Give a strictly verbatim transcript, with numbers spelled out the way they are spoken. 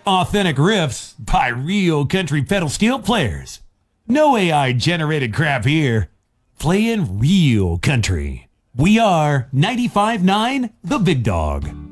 Authentic riffs by real country pedal steel players. No A I generated crap here. Playing real country. We are ninety-five point nine The Big Dog.